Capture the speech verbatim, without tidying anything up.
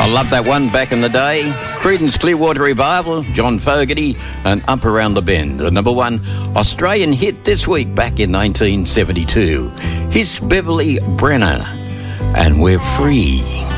I love that one back in the day. Creedence Clearwater Revival, John Fogerty, and Up Around the Bend, the number one Australian hit this week back in nineteen seventy-two. Here's Beverly Brenner, and We're Free.